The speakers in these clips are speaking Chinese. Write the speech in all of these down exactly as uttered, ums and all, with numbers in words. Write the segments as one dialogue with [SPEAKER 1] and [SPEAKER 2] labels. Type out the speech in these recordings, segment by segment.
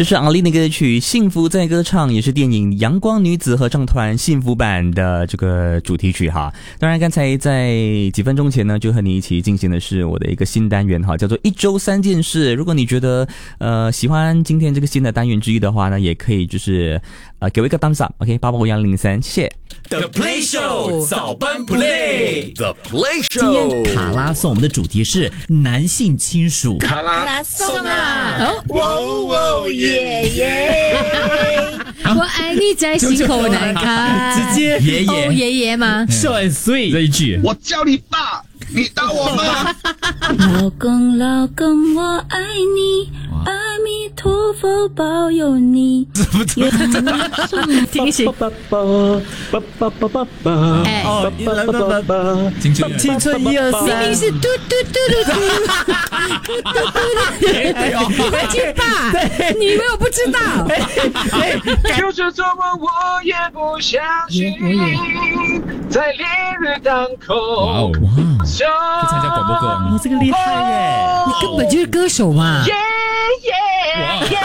[SPEAKER 1] 这是阿丽的歌曲《幸福在歌唱》，也是电影《阳光女子合唱团》幸福版的这个主题曲哈。当然，刚才在几分钟前呢，就和你一起进行的是我的一个新单元哈，叫做一周三件事。如果你觉得呃喜欢今天这个新的单元之一的话呢，也可以就是呃给我一个 thumbs up，OK， 八八五幺零三，谢谢。
[SPEAKER 2] The Play Show 早班 Play The Play Show
[SPEAKER 3] 今天卡拉送我们的主题是男性亲属。
[SPEAKER 2] 卡拉
[SPEAKER 4] 送啊！
[SPEAKER 2] 哇哦耶耶！
[SPEAKER 4] 我爱你在心口难开。
[SPEAKER 3] 直接爷爷
[SPEAKER 4] 哦爷爷吗？
[SPEAKER 3] short and sweet 这一句。
[SPEAKER 2] 我叫你爸，你打我吗？
[SPEAKER 5] 老公老公我爱你，阿弥陀佛保佑你。
[SPEAKER 4] 听起
[SPEAKER 3] 爸爸爸爸爸爸爸
[SPEAKER 4] 哎
[SPEAKER 3] 哦，来爸爸青春青春一二三，
[SPEAKER 4] 明明是嘟嘟嘟嘟嘟嘟嘟嘟，快去吧！你以为我不知道？
[SPEAKER 2] 就是做梦我也不相信，在烈日当空。
[SPEAKER 6] 哇哦！
[SPEAKER 3] 哇，
[SPEAKER 6] 去参加广播歌，
[SPEAKER 3] 哇，这个厉害耶！
[SPEAKER 4] 你根本就是歌手嘛！
[SPEAKER 2] 耶耶耶！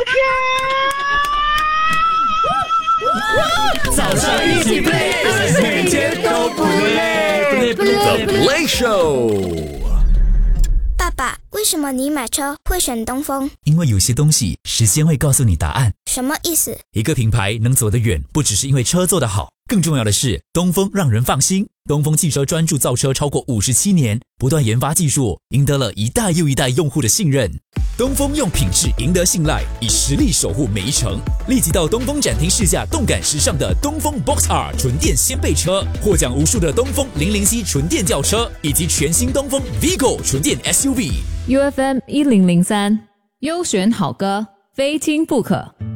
[SPEAKER 3] 早上一起 play， 每天都不累。
[SPEAKER 2] The Play Show。
[SPEAKER 7] 爸爸，为什么你买车会选东风？
[SPEAKER 8] 因为有些东西时间会告诉你答案。
[SPEAKER 7] 什么意思？
[SPEAKER 8] 一个品牌能走得远，不只是因为车做得好，更重要的是东风让人放心。东风汽车专注造车超过五十七年，不断研发技术，赢得了一代又一代用户的信任。东风用品质赢得信赖，以实力守护每一程。立即到东风展厅试驾动感时尚的东风 Box R 纯电掀背车，获奖无数的东风零零 C 纯电轿车，以及全新东风 Vigo 纯电 S U V。
[SPEAKER 9] U F M 一零零三，优选好歌，非听不可。